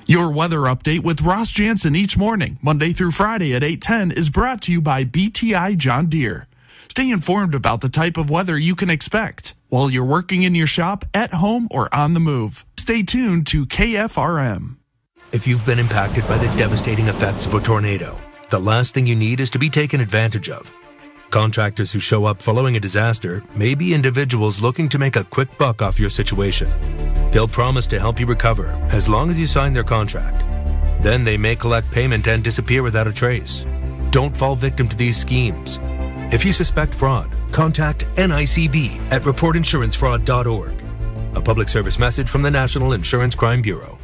Your weather update with Ross Jansen each morning, Monday through Friday at 8:10, is brought to you by BTI John Deere. Stay informed about the type of weather you can expect while you're working in your shop, at home, or on the move. Stay tuned to KFRM. If you've been impacted by the devastating effects of a tornado, the last thing you need is to be taken advantage of. Contractors who show up following a disaster may be individuals looking to make a quick buck off your situation. They'll promise to help you recover as long as you sign their contract. Then they may collect payment and disappear without a trace. Don't fall victim to these schemes. If you suspect fraud, contact NICB at reportinsurancefraud.org. A public service message from the National Insurance Crime Bureau.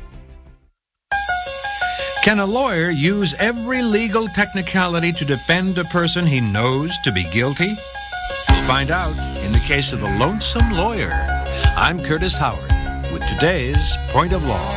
Can a lawyer use every legal technicality to defend a person he knows to be guilty? We'll find out in the case of the Lonesome Lawyer. I'm Curtis Howard with today's Point of Law.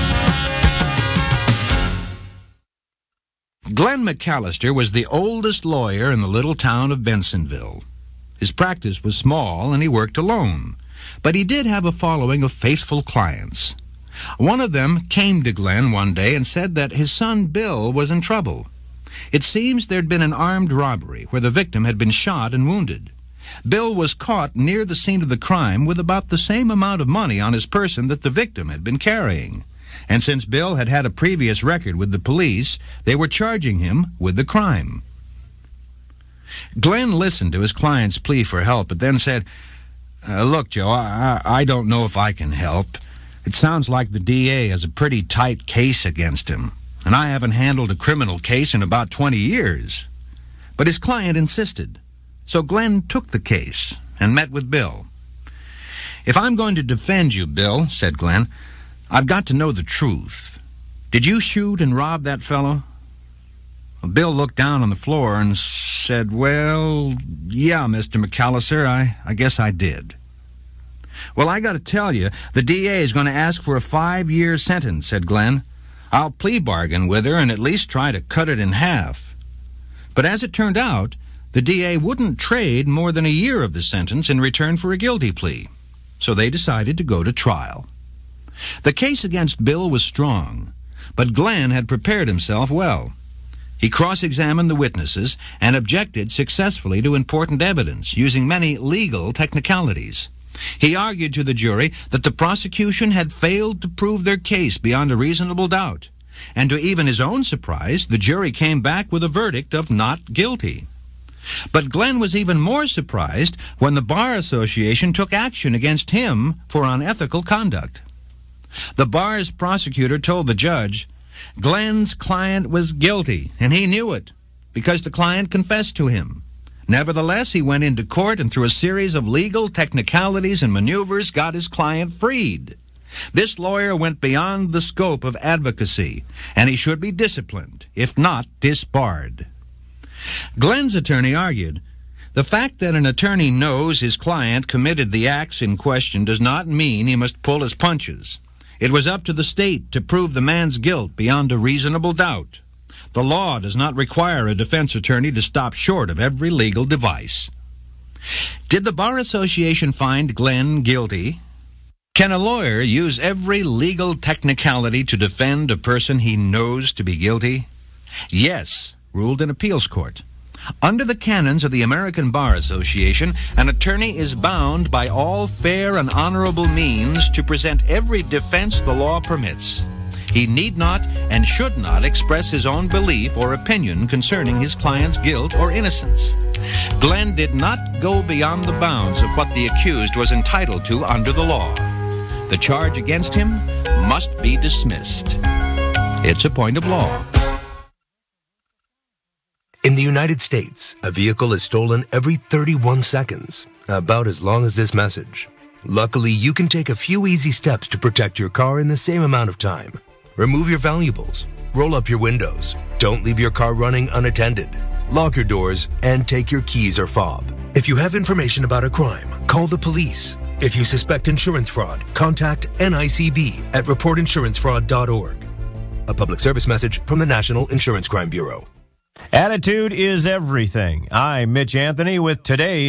Glenn McAllister was the oldest lawyer in the little town of Bensonville. His practice was small and he worked alone, but he did have a following of faithful clients. One of them came to Glenn one day and said that his son Bill was in trouble. It seems there'd been an armed robbery where the victim had been shot and wounded. Bill was caught near the scene of the crime with about the same amount of money on his person that the victim had been carrying. And since Bill had had a previous record with the police, they were charging him with the crime. Glenn listened to his client's plea for help, but then said, Look, Joe, I don't know if I can help. It sounds like the DA has a pretty tight case against him, and I haven't handled a criminal case in about 20 years. But his client insisted, so Glenn took the case and met with Bill. If I'm going to defend you, Bill, said Glenn, I've got to know the truth. Did you shoot and rob that fellow? Well, Bill looked down on the floor and said, Well, yeah, Mr. McAllister, I guess I did. Well, I got to tell you, the DA is going to ask for a 5-year sentence, said Glenn. I'll plea bargain with her and at least try to cut it in half. But as it turned out, the DA wouldn't trade more than a year of the sentence in return for a guilty plea. So they decided to go to trial. The case against Bill was strong, but Glenn had prepared himself well. He cross-examined the witnesses and objected successfully to important evidence, using many legal technicalities. He argued to the jury that the prosecution had failed to prove their case beyond a reasonable doubt, and to even his own surprise, the jury came back with a verdict of not guilty. But Glenn was even more surprised when the Bar Association took action against him for unethical conduct. The bar's prosecutor told the judge, Glenn's client was guilty, and he knew it, because the client confessed to him. Nevertheless, he went into court and through a series of legal technicalities and maneuvers got his client freed. This lawyer went beyond the scope of advocacy, and he should be disciplined, if not disbarred. Glenn's attorney argued, the fact that an attorney knows his client committed the acts in question does not mean he must pull his punches. It was up to the state to prove the man's guilt beyond a reasonable doubt. The law does not require a defense attorney to stop short of every legal device. Did the Bar Association find Glenn guilty? Can a lawyer use every legal technicality to defend a person he knows to be guilty? Yes, ruled an appeals court. Under the canons of the American Bar Association, an attorney is bound by all fair and honorable means to present every defense the law permits. He need not and should not express his own belief or opinion concerning his client's guilt or innocence. Glenn did not go beyond the bounds of what the accused was entitled to under the law. The charge against him must be dismissed. It's a point of law. In the United States, a vehicle is stolen every 31 seconds, about as long as this message. Luckily, you can take a few easy steps to protect your car in the same amount of time. Remove your valuables, roll up your windows, don't leave your car running unattended, lock your doors, and take your keys or fob. If you have information about a crime, call the police. If you suspect insurance fraud, contact NICB at reportinsurancefraud.org. A public service message from the National Insurance Crime Bureau. Attitude is everything. I'm Mitch Anthony with today's